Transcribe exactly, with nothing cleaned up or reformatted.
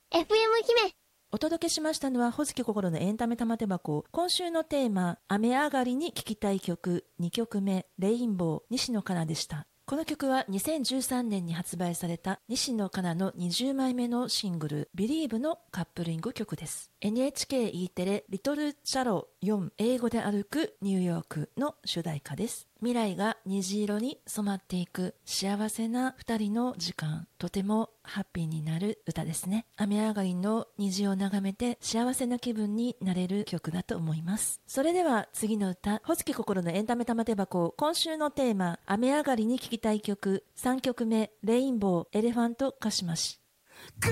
エフエム 姫。 お届けしましたのは、ほずき心のエンタメ玉手箱。今週のテーマ、雨上がりに聴きたい曲、にきょくめ、レインボー、西野カナでした。この曲はにせんじゅうさんねんに発売された西野カナのにじゅうまいめのシングル Believe のカップリング曲です。エヌエイチケー E テレリトルチャロよん英語で歩くニューヨークの主題歌です。未来が虹色に染まっていく幸せな二人の時間、とてもハッピーになる歌ですね。雨上がりの虹を眺めて幸せな気分になれる曲だと思います。それでは次の歌、ほずき心のエンタメ玉手箱。今週のテーマ、雨上がりに聴きたい曲、さんきょくめ、レインボー、エレファントカシマシ。